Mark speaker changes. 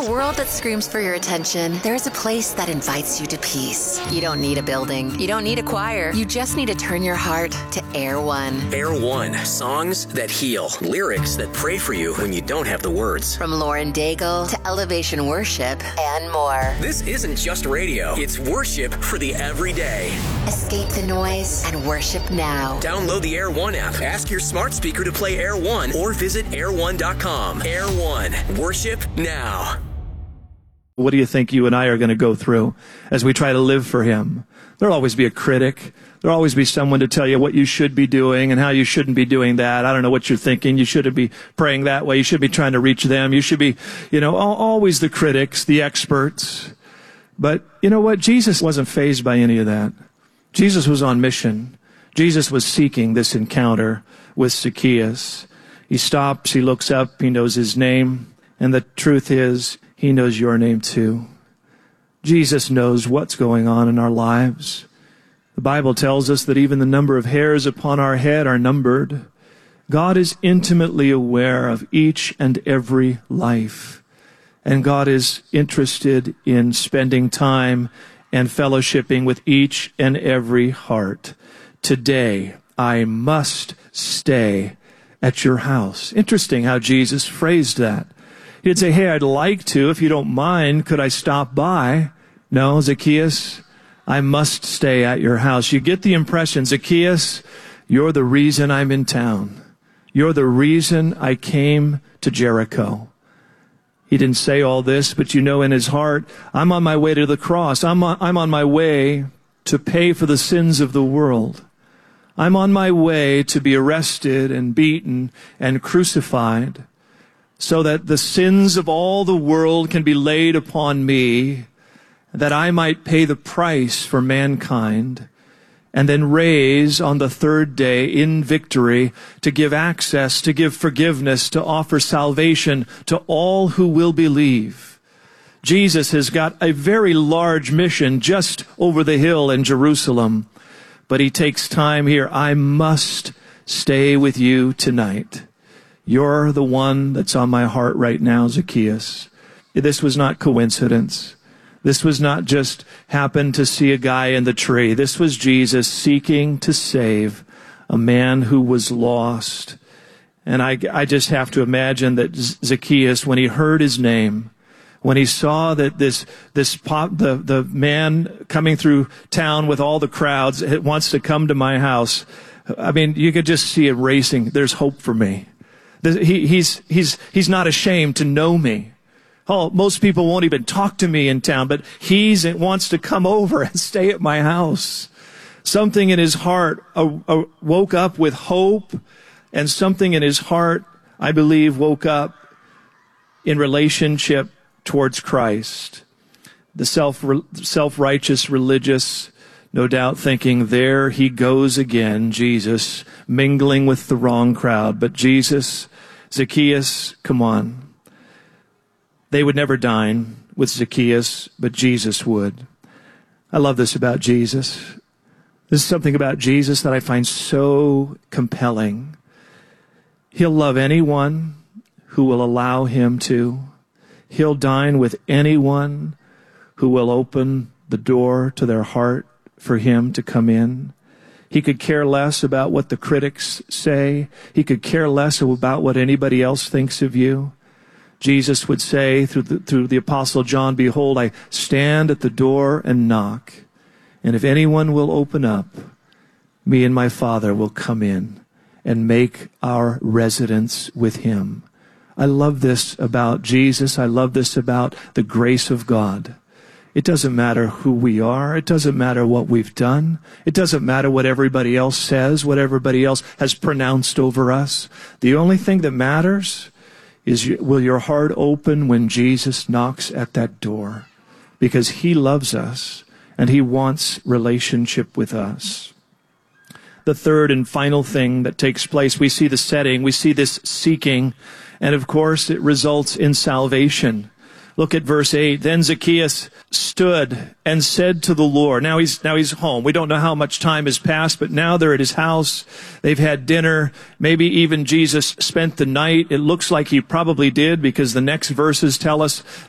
Speaker 1: a world that screams for your attention, there's a place that invites you to peace. You don't need a building. You don't need a choir. You just need to turn your heart to Air One.
Speaker 2: Air One. Songs that heal. Lyrics that pray for you when you don't have the words.
Speaker 1: From Lauren Daigle to Elevation Worship and more.
Speaker 2: This isn't just radio. It's worship for the everyday.
Speaker 1: Escape the noise and worship now.
Speaker 2: Download the Air One app. Ask your smart speaker to play Air One or visit air1.com. Air One. Worship now.
Speaker 3: What do you think you and I are going to go through as we try to live for Him? There'll always be a critic. There'll always be someone to tell you what you should be doing and how you shouldn't be doing that. I don't know what you're thinking. You shouldn't be praying that way. You should be trying to reach them. You should be, always the critics, the experts. But you know what? Jesus wasn't fazed by any of that. Jesus was on mission. Jesus was seeking this encounter with Zacchaeus. He stops, he looks up, he knows his name, and the truth is, he knows your name too. Jesus knows what's going on in our lives. The Bible tells us that even the number of hairs upon our head are numbered. God is intimately aware of each and every life, and God is interested in spending time and fellowshipping with each and every heart. Today, I must stay at your house. Interesting how Jesus phrased that. He'd say, hey, I'd like to, if you don't mind, could I stop by? No, Zacchaeus, I must stay at your house. You get the impression, Zacchaeus, you're the reason I'm in town. You're the reason I came to Jericho. He didn't say all this, but in his heart, I'm on my way to the cross. I'm on my way to pay for the sins of the world. I'm on my way to be arrested and beaten and crucified so that the sins of all the world can be laid upon me, that I might pay the price for mankind, and then raise on the third day in victory to give access, to give forgiveness, to offer salvation to all who will believe. Jesus has got a very large mission just over the hill in Jerusalem, but he takes time here. I must stay with you tonight. You're the one that's on my heart right now, Zacchaeus. This was not coincidence. This was not just happen to see a guy in the tree. This was Jesus seeking to save a man who was lost. And I just have to imagine that Zacchaeus, when he heard his name, when he saw that the man coming through town with all the crowds wants to come to my house, I mean, you could just see it racing. There's hope for me. He's not ashamed to know me. Oh, most people won't even talk to me in town, but he wants to come over and stay at my house. Something in his heart woke up with hope, and something in his heart, I believe, woke up in relationship towards Christ. The self-righteous religious, no doubt thinking, there he goes again, Jesus, mingling with the wrong crowd. But Jesus, Zacchaeus, come on. They would never dine with Zacchaeus, but Jesus would. I love this about Jesus. This is something about Jesus that I find so compelling. He'll love anyone who will allow him to. He'll dine with anyone who will open the door to their heart for him to come in. He could care less about what the critics say. He could care less about what anybody else thinks of you. Jesus would say through the Apostle John, behold, I stand at the door and knock. And if anyone will open up, me and my Father will come in and make our residence with him. I love this about Jesus. I love this about the grace of God. It doesn't matter who we are. It doesn't matter what we've done. It doesn't matter what everybody else says, what everybody else has pronounced over us. The only thing that matters is, will your heart open when Jesus knocks at that door? Because he loves us and he wants relationship with us. The third and final thing that takes place, we see the setting, we see this seeking, and of course it results in salvation. Look at verse 8. Then Zacchaeus stood and said to the Lord. Now he's home. We don't know how much time has passed, but now they're at his house. They've had dinner. Maybe even Jesus spent the night. It looks like he probably did, because the next verses tell us